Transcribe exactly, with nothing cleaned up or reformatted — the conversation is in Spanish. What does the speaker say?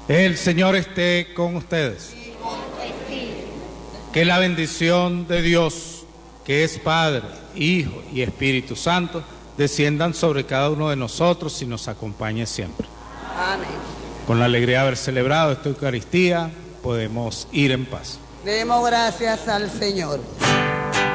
El Señor esté con ustedes. Que la bendición de Dios, que es Padre, Hijo y Espíritu Santo, desciendan sobre cada uno de nosotros y nos acompañe siempre. Amén. Con la alegría de haber celebrado esta Eucaristía, podemos ir en paz. Demos gracias al Señor.